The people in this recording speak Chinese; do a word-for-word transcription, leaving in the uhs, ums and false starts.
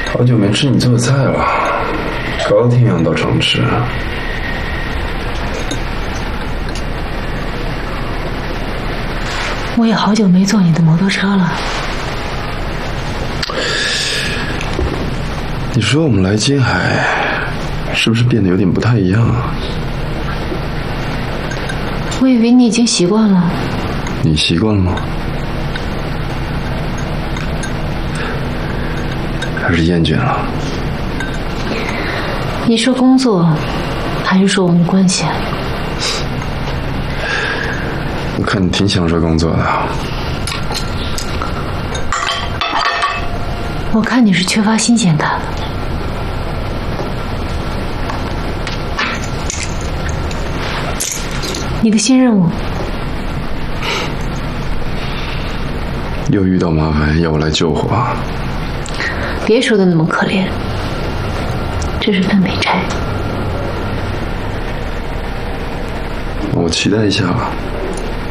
好久没吃你做的菜了，高天养到常吃。 我也好久没坐你的摩托车了。 你说我们来金海，是不是变得有点不太一样啊？ 我以为你已经习惯了。 你习惯了吗？还是厌倦了？ 你说工作，还是说我们的关系？ 我看你挺享受工作的。 我看你是缺乏新鲜感。你的新任务？ 又遇到麻烦，要我来救火？ 别说的那么可怜，这是份美差。 我期待一下吧。